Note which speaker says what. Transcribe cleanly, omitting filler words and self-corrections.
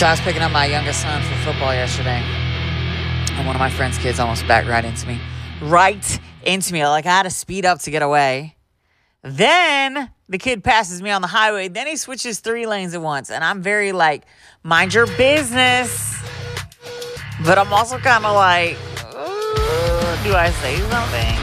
Speaker 1: So I was picking up my youngest son for football yesterday, and one of my friend's kids almost backed right into me. Like, I had to speed up to get away. Then the kid passes me on the highway. Then he switches 3 lanes at once. And I'm very like, mind your business. But I'm also kind of like, do I say something?